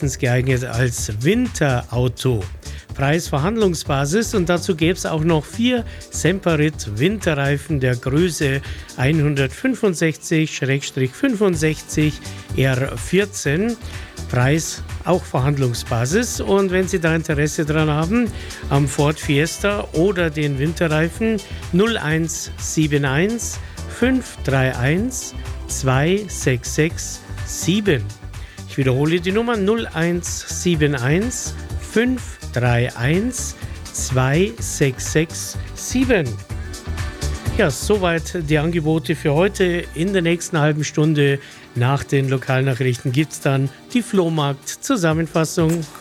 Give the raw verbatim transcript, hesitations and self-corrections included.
geeignet als Winterauto. Preis Verhandlungsbasis und dazu gäbe es auch noch vier Semperit Winterreifen der Größe hundertfünfundsechzig fünfundsechzig R vierzehn. Preis auch Verhandlungsbasis und wenn Sie da Interesse dran haben, am Ford Fiesta oder den Winterreifen null eins sieben eins fünf drei eins zwei sechs sechs sieben. Ich wiederhole die Nummer null eins sieben eins fünf drei eins zwei sechs sechs sieben. Ja, soweit die Angebote für heute. In der nächsten halben Stunde nach den Lokalnachrichten gibt es dann die Flohmarkt-Zusammenfassung.